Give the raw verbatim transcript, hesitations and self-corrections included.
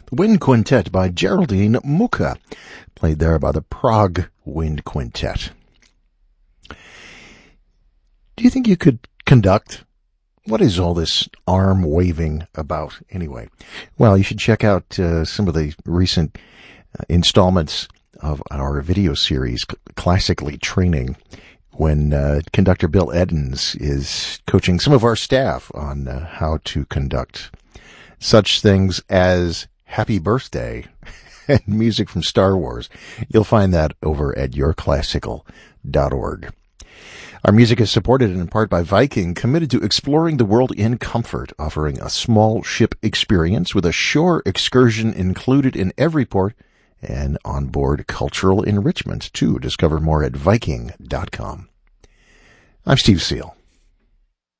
The Wind Quintet by Geraldine Mucha, played there by the Prague Wind Quintet. Do you think you could conduct? What is all this arm waving about anyway? Well, you should check out uh, some of the recent uh, installments of our video series, Classically Training, when uh, conductor Bill Edens is coaching some of our staff on uh, how to conduct such things as Happy Birthday and music from Star Wars. You'll find that over at your classical dot org. Our music is supported in part by Viking, committed to exploring the world in comfort, offering a small ship experience with a shore excursion included in every port and onboard cultural enrichment, too. Discover more at Viking dot com. I'm Steve Seal.